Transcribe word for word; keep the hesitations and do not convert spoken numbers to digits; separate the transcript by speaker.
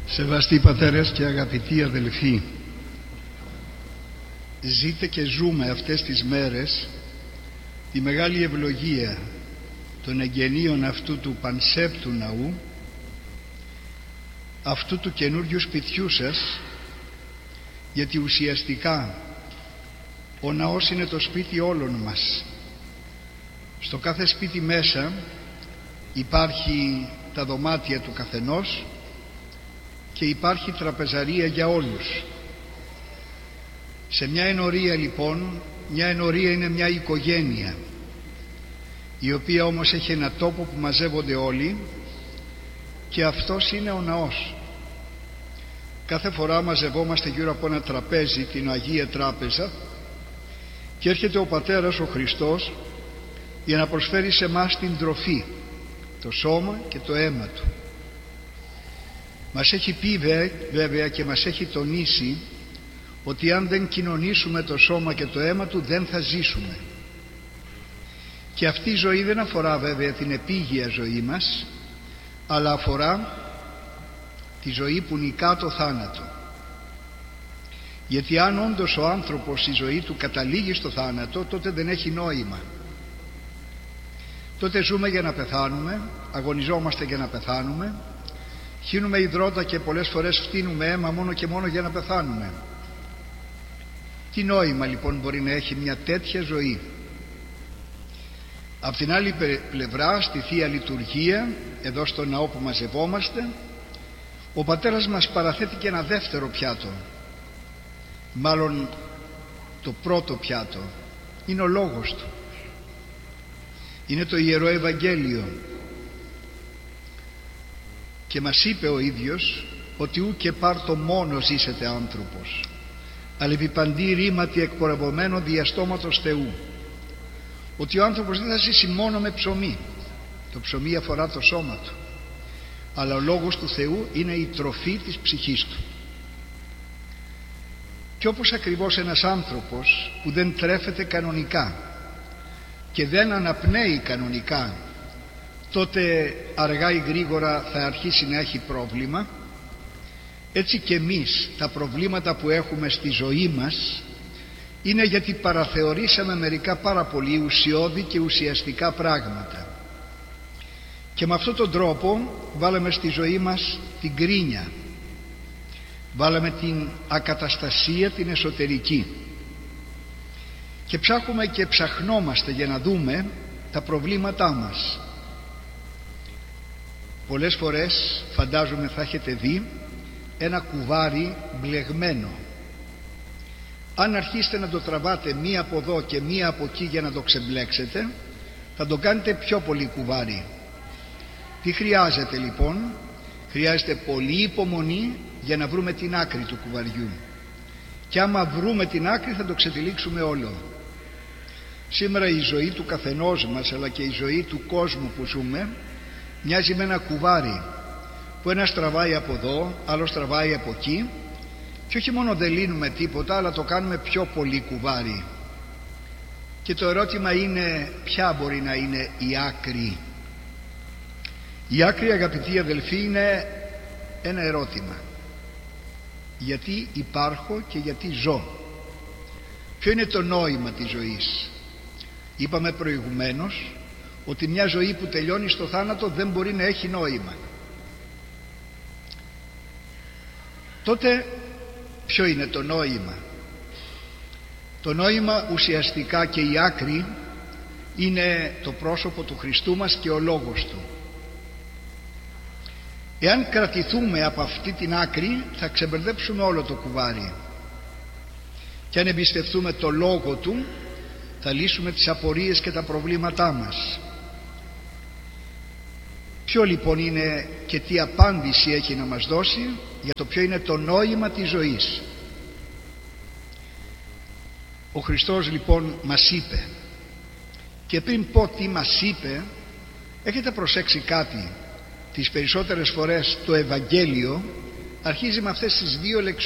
Speaker 1: Σεβαστοί πατέρες και αγαπητοί αδελφοί, ζείτε και ζούμε αυτές τις μέρες τη μεγάλη ευλογία των εγγενείων αυτού του πανσέπτου ναού, αυτού του καινούριου σπιτιού σας, γιατί ουσιαστικά ο ναός είναι το σπίτι όλων μας. Στο κάθε σπίτι μέσα υπάρχει τα δωμάτια του καθενός και υπάρχει τραπεζαρία για όλους. Σε μια ενορία λοιπόν, μια ενορία είναι μια οικογένεια, η οποία όμως έχει ένα τόπο που μαζεύονται όλοι, και αυτός είναι ο ναός. Κάθε φορά μαζευόμαστε γύρω από ένα τραπέζι, την Αγία Τράπεζα, και έρχεται ο Πατέρας ο Χριστός για να προσφέρει σε μας την τροφή, το σώμα και το αίμα Του. Μας έχει πει βέβαια και μας έχει τονίσει ότι αν δεν κοινωνήσουμε το σώμα και το αίμα Του δεν θα ζήσουμε. Και αυτή η ζωή δεν αφορά βέβαια την επίγεια ζωή μας, αλλά αφορά τη ζωή που νικά το θάνατο. Γιατί αν όντως ο άνθρωπος η ζωή του καταλήγει στο θάνατο, τότε δεν έχει νόημα. Τότε ζούμε για να πεθάνουμε, αγωνιζόμαστε για να πεθάνουμε, χύνουμε υδρότα και πολλές φορές φτύνουμε αίμα μόνο και μόνο για να πεθάνουμε. Τι νόημα λοιπόν μπορεί να έχει μια τέτοια ζωή? Απ' την άλλη πλευρά, στη Θεία Λειτουργία, εδώ στο ναό που μαζευόμαστε, ο Πατέρας μας παραθέτει και ένα δεύτερο πιάτο. Μάλλον το πρώτο πιάτο είναι ο Λόγος Του, είναι το Ιερό Ευαγγέλιο, και μας είπε ο ίδιος ότι ου και πάρτο μόνο ζήσετε άνθρωπος, αλλά επί παντή ρήματι εκπορευωμένο διαστόματος Θεού. Ότι ο άνθρωπος δεν θα ζήσει μόνο με ψωμί, το ψωμί αφορά το σώμα του, αλλά ο Λόγος του Θεού είναι η τροφή της ψυχής του. Και όπως ακριβώς ένας άνθρωπος που δεν τρέφεται κανονικά και δεν αναπνέει κανονικά, τότε αργά ή γρήγορα θα αρχίσει να έχει πρόβλημα, έτσι και εμείς τα προβλήματα που έχουμε στη ζωή μας είναι γιατί παραθεωρήσαμε μερικά πάρα πολύ ουσιώδη και ουσιαστικά πράγματα, και με αυτόν τον τρόπο βάλαμε στη ζωή μας την κρίνια, βάλαμε την ακαταστασία την εσωτερική, και ψάχνουμε και ψαχνόμαστε για να δούμε τα προβλήματά μας. Πολλές φορές φαντάζομαι θα έχετε δει ένα κουβάρι μπλεγμένο. Αν αρχίσετε να το τραβάτε μία από εδώ και μία από εκεί για να το ξεμπλέξετε, θα το κάνετε πιο πολύ κουβάρι. Τι χρειάζεται λοιπόν? Χρειάζεται πολύ υπομονή για να βρούμε την άκρη του κουβαριού, και άμα βρούμε την άκρη θα το ξετυλίξουμε όλο. Σήμερα η ζωή του καθενός μας, αλλά και η ζωή του κόσμου που ζούμε, μοιάζει με ένα κουβάρι που ένας τραβάει από εδώ, άλλος τραβάει από εκεί, και όχι μόνο δεν λύνουμε τίποτα, αλλά το κάνουμε πιο πολύ κουβάρι. Και το ερώτημα είναι, ποια μπορεί να είναι η άκρη? Η άκρη, αγαπητοί αδελφοί, είναι ένα ερώτημα. Γιατί υπάρχω και γιατί ζω? Ποιο είναι το νόημα της ζωής? Είπαμε προηγουμένως ότι μια ζωή που τελειώνει στο θάνατο δεν μπορεί να έχει νόημα. Τότε ποιο είναι το νόημα? Το νόημα ουσιαστικά και η άκρη είναι το πρόσωπο του Χριστού μας και ο Λόγος Του. Εάν κρατηθούμε από αυτή την άκρη θα ξεμπερδέψουμε όλο το κουβάρι, και αν εμπιστευτούμε το Λόγο Του θα λύσουμε τις απορίες και τα προβλήματά μας. Ποιο λοιπόν είναι και τι απάντηση έχει να μας δώσει για το ποιο είναι το νόημα της ζωής? Ο Χριστός λοιπόν μας είπε, και πριν πω τι μας είπε, έχετε προσέξει κάτι? Τις περισσότερες φορές το Ευαγγέλιο αρχίζει με αυτές τις δύο